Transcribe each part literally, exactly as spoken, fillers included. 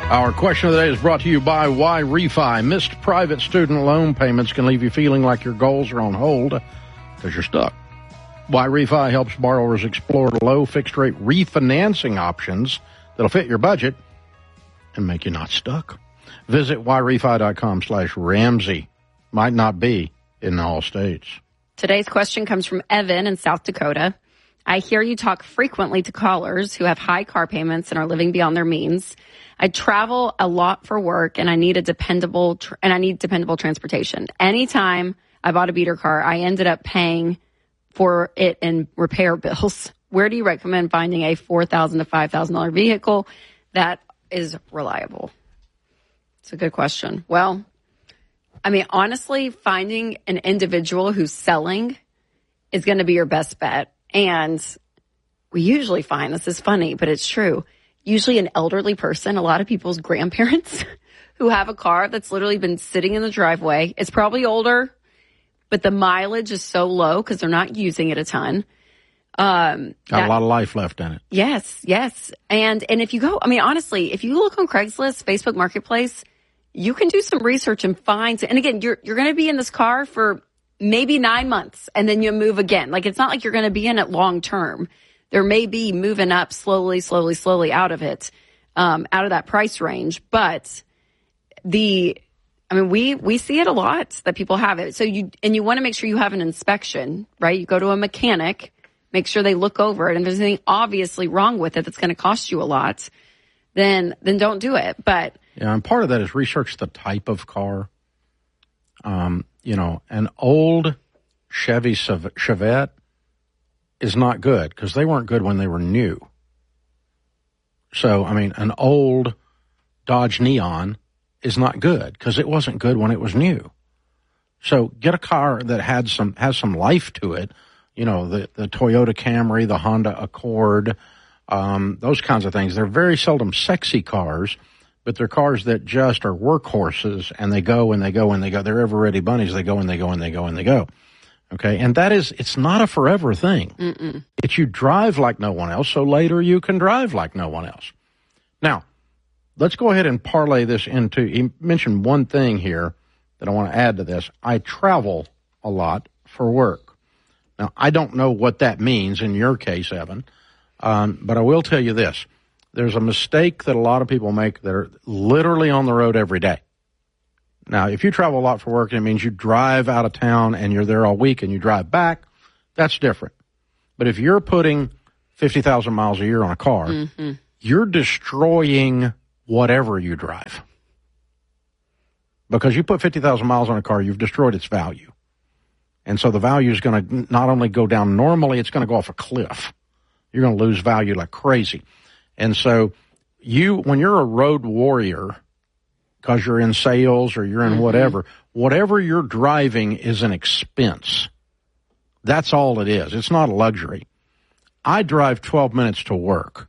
Our question of the day is brought to you by Y-Refi. Missed private student loan payments can leave you feeling like your goals are on hold because you're stuck. Y-Refi helps borrowers explore low fixed-rate refinancing options that'll fit your budget and make you not stuck. Visit yrefi.com slash Ramsey. Might not be in all states. Today's question comes from Evan in South Dakota. I hear you talk frequently to callers who have high car payments and are living beyond their means. I travel a lot for work and I need a dependable tr- and I need dependable transportation. Anytime I bought a beater car, I ended up paying for it in repair bills. Where do you recommend finding a four thousand dollars to five thousand dollars vehicle that is reliable? It's a good question. Well, I mean, honestly, finding an individual who's selling is going to be your best bet. And we usually find, this is funny, but it's true, usually an elderly person, a lot of people's grandparents who have a car that's literally been sitting in the driveway. It's probably older, but the mileage is so low because they're not using it a ton. Um, Got that, a lot of life left in it. Yes, yes. And and if you go, I mean, honestly, if you look on Craigslist, Facebook Marketplace, you can do some research and find, and again, you're you're going to be in this car for maybe nine months and then you move again. Like, it's not like you're going to be in it long term. There may be moving up slowly, slowly, slowly out of it, um, out of that price range. But the, I mean, we, we see it a lot that people have it. So you, and you want to make sure you have an inspection, right? You go to a mechanic, make sure they look over it. And if there's anything obviously wrong with it that's going to cost you a lot, then, then don't do it. But yeah, and part of that is research the type of car. Um, you know, an old Chevy Chevette is not good because they weren't good when they were new. So, I mean, an old Dodge Neon is not good because it wasn't good when it was new. So get a car that had some, has some life to it. You know, the, the Toyota Camry, the Honda Accord, um, those kinds of things. They're very seldom sexy cars, but they're cars that just are workhorses and they go and they go and they go. They're ever-ready bunnies. They go and they go and they go and they go. Okay, and that is, it's not a forever thing. Mm-mm. It's you drive like no one else, so later you can drive like no one else. Now, let's go ahead and parlay this into, you mentioned one thing here that I want to add to this. I travel a lot for work. Now, I don't know what that means in your case, Evan, um, but I will tell you this. There's a mistake that a lot of people make that are literally on the road every day. Now, if you travel a lot for work and it means you drive out of town and you're there all week and you drive back, that's different. But if you're putting fifty thousand miles a year on a car, mm-hmm. you're destroying whatever you drive. Because you put fifty thousand miles on a car, you've destroyed its value. And so the value is going to not only go down normally, it's going to go off a cliff. You're going to lose value like crazy. And so you, when you're a road warrior, because you're in sales or you're in mm-hmm. whatever, whatever you're driving is an expense. That's all it is. It's not a luxury. I drive twelve minutes to work.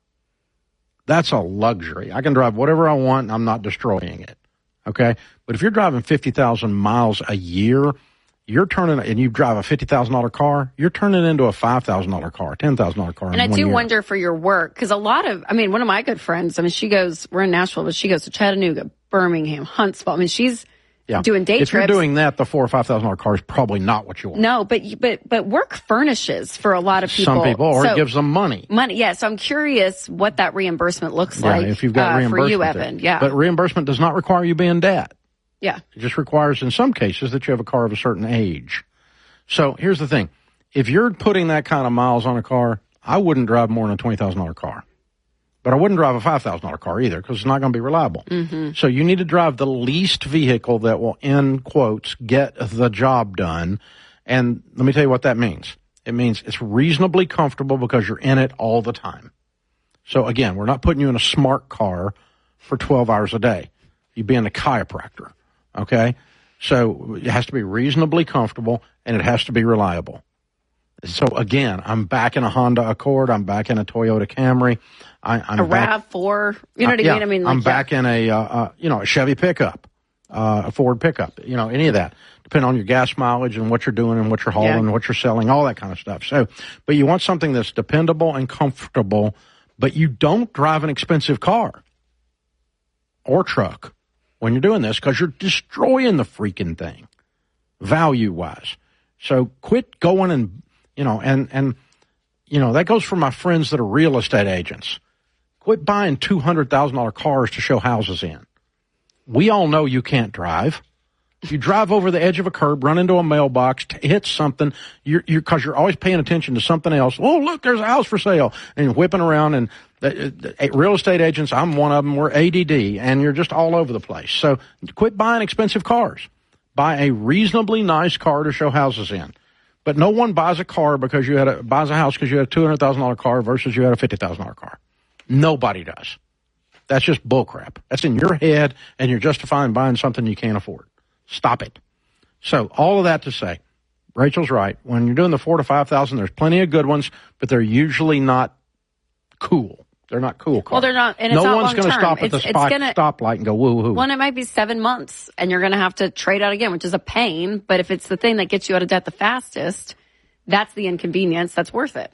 That's a luxury. I can drive whatever I want and I'm not destroying it. Okay? But if you're driving fifty thousand miles a year, you're turning, and you drive a fifty thousand dollars car, you're turning it into a five thousand dollars car, ten thousand dollars car. And I do year. wonder for your work, because a lot of, I mean, one of my good friends, I mean, she goes, we're in Nashville, but she goes to Chattanooga, Birmingham, Huntsville. I mean, she's yeah. doing day if trips. If you're doing that, the four or five thousand dollars car is probably not what you want. No, but but but work furnishes for a lot of people. Some people, or so, it gives them money. Money, yeah. So I'm curious what that reimbursement looks yeah, like. If you've got uh, reimbursement for you, there. Evan. Yeah, but reimbursement does not require you being debt. Yeah, it just requires, in some cases, that you have a car of a certain age. So here's the thing: if you're putting that kind of miles on a car, I wouldn't drive more than a twenty thousand dollars car. But I wouldn't drive a five thousand dollars car either because it's not going to be reliable. Mm-hmm. So you need to drive the least vehicle that will, in quotes, get the job done. And let me tell you what that means. It means it's reasonably comfortable because you're in it all the time. So, again, we're not putting you in a smart car for twelve hours a day. You'd be in a chiropractor, okay? So it has to be reasonably comfortable, and it has to be reliable. So, again, I'm back in a Honda Accord. I'm back in a Toyota Camry. I, I'm a back, RAV four. You know what uh, I yeah, mean? I mean, like, I'm yeah. back in a, uh, uh, you know, a Chevy pickup, uh, a Ford pickup, you know, any of that, depending on your gas mileage and what you're doing and what you're hauling yeah. and what you're selling, all that kind of stuff. So, but you want something that's dependable and comfortable, but you don't drive an expensive car. or truck when you're doing this because you're destroying the freaking thing value-wise. So quit going and, you know, and, and, you know, that goes for my friends that are real estate agents. Quit buying two hundred thousand dollars cars to show houses in. We all know you can't drive. If you drive over the edge of a curb, run into a mailbox, t- hit something, you're, you're, cause you're always paying attention to something else. Oh, look, there's a house for sale, and whipping around. And the, the, real estate agents, I'm one of them, we're A D D, and you're just all over the place. So quit buying expensive cars. Buy a reasonably nice car to show houses in. But no one buys a car because you had a, buys a house because you had a two hundred thousand dollars car versus you had a fifty thousand dollars car. Nobody does. That's just bullcrap. That's in your head, and you're justifying buying something you can't afford. Stop it. So all of that to say, Rachel's right. When you're doing the four to five thousand, there's plenty of good ones, but they're usually not cool. They're not cool cars. Well, they're not, and it's no not one's going to stop at it's, the spot, gonna, stoplight and go woo-hoo. Well, and it might be seven months, and you're going to have to trade out again, which is a pain. But if it's the thing that gets you out of debt the fastest, that's the inconvenience. That's worth it.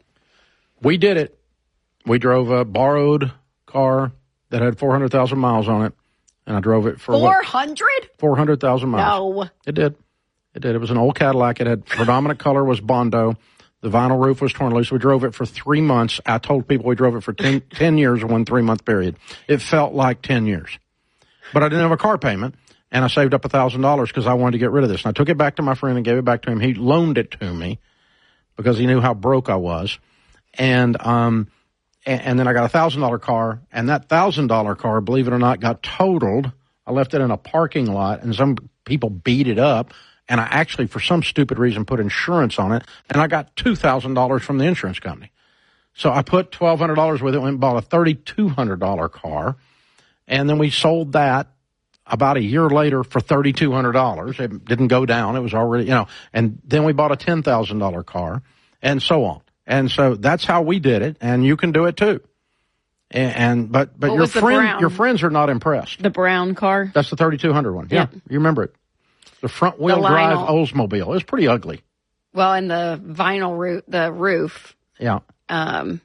We did it. We drove a borrowed car that had four hundred thousand miles on it, and I drove it for four hundred? four hundred thousand miles. No. It did. It did. It was an old Cadillac. It had predominant color was Bondo. The vinyl roof was torn loose. We drove it for three months. I told people we drove it for ten, ten years in one three-month period. It felt like ten years. But I didn't have a car payment, and I saved up one thousand dollars because I wanted to get rid of this. And I took it back to my friend and gave it back to him. He loaned it to me because he knew how broke I was. And um, and, and then I got a one thousand dollars car, and that one thousand dollars car, believe it or not, got totaled. I left it in a parking lot, and some people beat it up. And I actually, for some stupid reason, put insurance on it, and I got two thousand dollars from the insurance company. So I put twelve hundred dollars with it, went and bought a thirty-two hundred dollars car, and then we sold that about a year later for thirty-two hundred dollars. It didn't go down. It was already, you know, and then we bought a ten thousand dollars car, and so on. And so that's how we did it, and you can do it too. And, and but but what your was the friend, brown? your friends are not impressed. The brown car? That's the thirty-two hundred one. Yeah, yeah. You remember it. The front wheel the drive Oldsmobile. It was pretty ugly. Well, and the vinyl roof, the roof, yeah, um,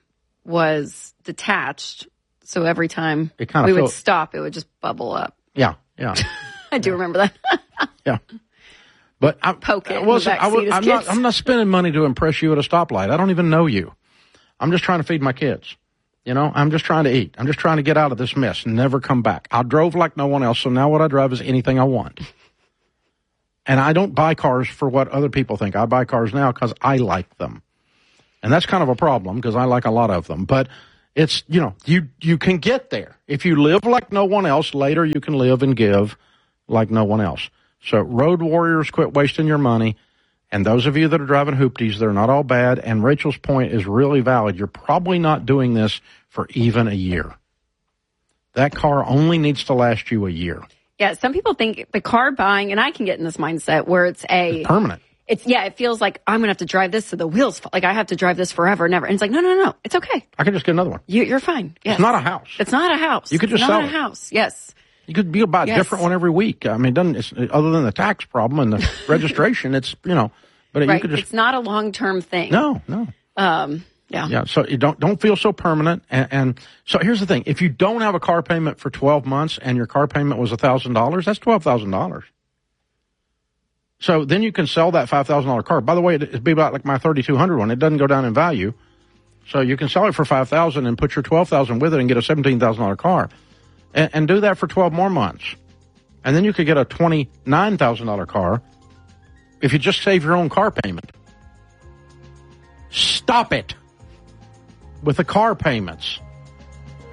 was detached. So every time it kind of we felt, would stop, it would just bubble up. Yeah, yeah. I do remember that. Yeah, but I poke it. I wasn't. I was, I'm not. I'm not spending money to impress you at a stoplight. I don't even know you. I'm just trying to feed my kids. You know, I'm just trying to eat. I'm just trying to get out of this mess and never come back. I drove like no one else, so now what I drive is anything I want. And I don't buy cars for what other people think. I buy cars now because I like them. And that's kind of a problem because I like a lot of them. But it's, you know, you, you can get there. If you live like no one else, later you can live and give like no one else. So road warriors, quit wasting your money. And those of you that are driving hoopties, they're not all bad. And Rachel's point is really valid. You're probably not doing this for even a year. That car only needs to last you a year. Yeah, some people think the car buying, and I can get in this mindset where it's a... It's permanent. It's, yeah, it feels like I'm going to have to drive this to the wheels. fall. Like I have to drive this forever and ever. And it's like, no, no, no, it's okay. I can just get another one. You, you're fine. Yes. It's not a house. It's not a house. You could just it's sell not it. a house. Yes. You could be buy a yes. different one every week. I mean, it doesn't, it's, other than the tax problem and the registration, it's, you know, but right. you could just... It's not a long-term thing. No, no. Um, yeah. Yeah, so you don't don't feel so permanent. And, and so here's the thing. If you don't have a car payment for twelve months and your car payment was one thousand dollars, that's twelve thousand dollars. So then you can sell that five thousand dollars car. By the way, it'd be about like my thirty-two hundred one. It doesn't go down in value. So you can sell it for five thousand dollars and put your twelve thousand dollars with it and get a seventeen thousand dollars car. And, and do that for twelve more months. And then you could get a twenty-nine thousand dollars car if you just save your own car payment. Stop it with the car payments.